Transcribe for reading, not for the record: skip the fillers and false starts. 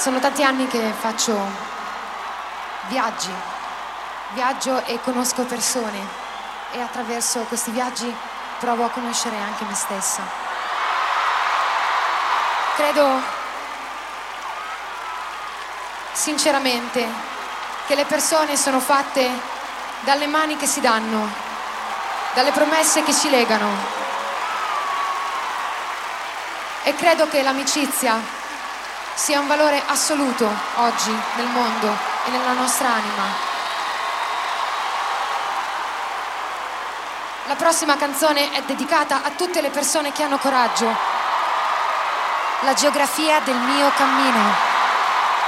Sono tanti anni che faccio viaggio e conosco persone e attraverso questi viaggi provo a conoscere anche me stessa. Credo sinceramente che le persone sono fatte dalle mani che si danno, dalle promesse che ci legano, e credo che l'amicizia sia un valore assoluto oggi nel mondo e nella nostra anima. La prossima canzone è dedicata a tutte le persone che hanno coraggio. La geografia del mio cammino.